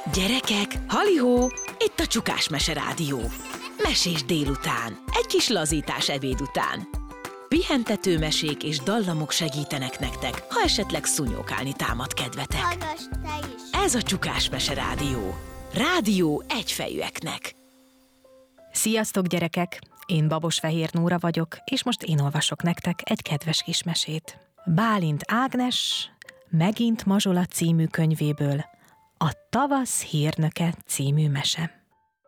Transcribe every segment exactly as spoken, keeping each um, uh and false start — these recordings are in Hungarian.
Gyerekek, halihó, itt a Csukás Mese Rádió. Mesés délután, egy kis lazítás ebéd után. Pihentető mesék és dallamok segítenek nektek, ha esetleg szúnyókálni támad kedvetek. Hallgass te is! Ez a Csukás Mese Rádió. Rádió egyfejűeknek. Sziasztok, gyerekek! Én Babos Fehér Nóra vagyok, és most én olvasok nektek egy kedves kis mesét. Bálint Ágnes Megint Mazsola című könyvéből, a Tavasz hírnöke című mese.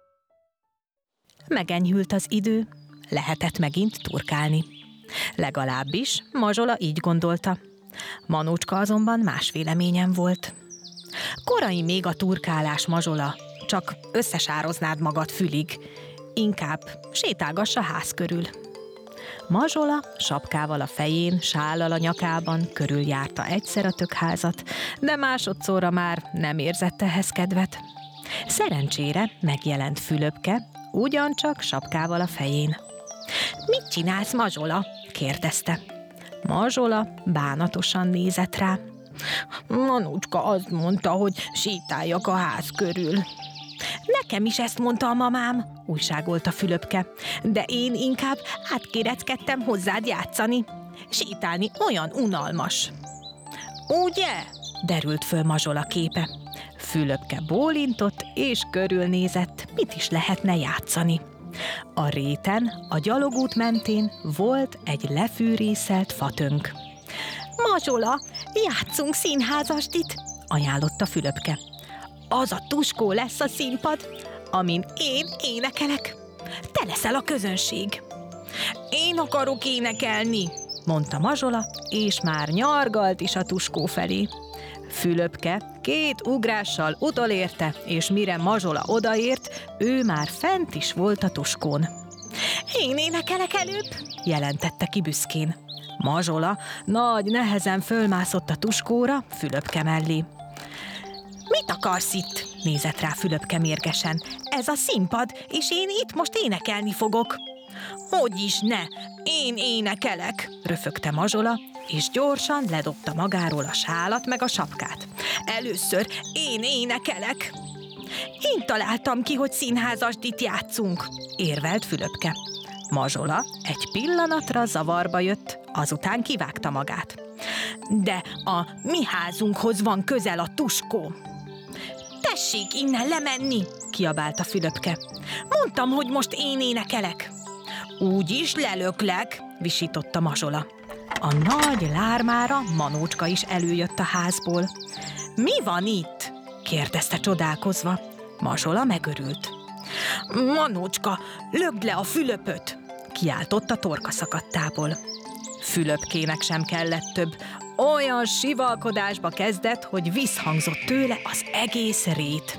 Megenyhült az idő, lehetett megint turkálni. Legalábbis Mazsola így gondolta. Manócska azonban más véleményen volt. Korai még a turkálás, Mazsola, csak összesároznád magad fülig. Inkább sétálgass a ház körül. Mazsola sapkával a fején, sállal a nyakában körüljárta egyszer a tökházat, de másodszorra már nem érzett ehhez kedvet. Szerencsére megjelent Fülöpke, ugyancsak sapkával a fején. Mit csinálsz, Mazsola? kérdezte. Mazsola bánatosan nézett rá. Manócska azt mondta, hogy sétáljak a ház körül. Nekem is ezt mondta a mamám, újságolta Fülöpke, de én inkább átkéreckedtem hozzád játszani. Sétálni olyan unalmas. Ugye? Derült föl Mazsola képe. Fülöpke bólintott és körülnézett, mit is lehetne játszani. A réten, a gyalogút mentén volt egy lefűrészelt fatönk. Mazsola, játszunk színházasdit, ajánlotta Fülöpke. Az a tuskó lesz a színpad, amin én énekelek. Te leszel a közönség. Én akarok énekelni, mondta Mazsola, és már nyargalt is a tuskó felé. Fülöpke két ugrással utolérte, és mire Mazsola odaért, ő már fent is volt a tuskón. Én énekelek előbb, jelentette ki büszkén. Mazsola nagy nehezen fölmászott a tuskóra Fülöpke mellé. Mit akarsz itt? Nézett rá Fülöpke mérgesen. Ez a színpad, és én itt most énekelni fogok. Hogyis ne, én énekelek, röfögte Mazsola, és gyorsan ledobta magáról a sálat meg a sapkát. Először én énekelek. Én találtam ki, hogy színházasdit játszunk, érvelt Fülöpke. Mazsola egy pillanatra zavarba jött, azután kivágta magát. De a mi házunkhoz van közel a tuskó. Tessék innen lemenni, kiabálta Fülöpke. Mondtam, hogy most én énekelek. Úgyis lelöklek, visította Mazsola. A nagy lármára Manócska is előjött a házból. Mi van itt? kérdezte csodálkozva. Mazsola megörült. Manócska, lögd le a Fülöpöt, kiáltotta torka szakadtából. Fülöpkének sem kellett több. Olyan sivalkodásba kezdett, hogy visszhangzott tőle az egész rét.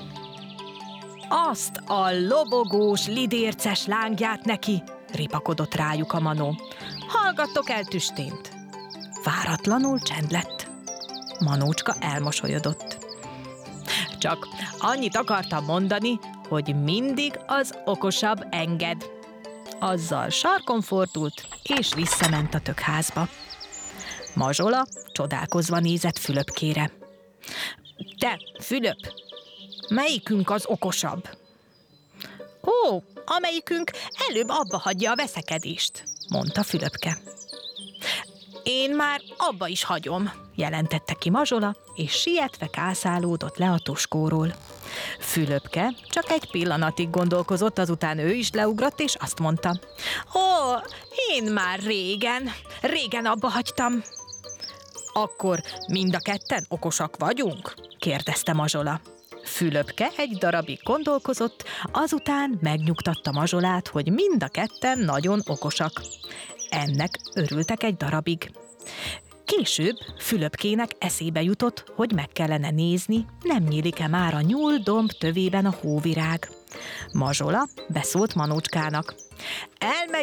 Azt a lobogós, lidérces lángját neki, ripakodott rájuk a Manó. Hallgattok el tüstént. Váratlanul csend lett. Manócska elmosolyodott. Csak annyit akartam mondani, hogy mindig az okosabb enged. Azzal sarkon fordult, és visszament a tökházba. Mazsola csodálkozva nézett Fülöpkére. Te, Fülöp, melyikünk az okosabb? Ó, amelyikünk előbb abba hagyja a veszekedést, mondta Fülöpke. Én már abba is hagyom, jelentette ki Mazsola, és sietve kászálódott le a tuskóról. Fülöpke csak egy pillanatig gondolkozott, azután ő is leugrott, és azt mondta. Ó, én már régen, régen abba hagytam. Akkor mind a ketten okosak vagyunk? kérdezte Mazsola. Fülöpke egy darabig gondolkozott, azután megnyugtatta Mazsolát, hogy mind a ketten nagyon okosak. Ennek örültek egy darabig. Később Fülöpkének eszébe jutott, hogy meg kellene nézni, nem nyílik-e már a nyúldomb tövében a hóvirág. Mazsola beszólt Manócskának. Elmegy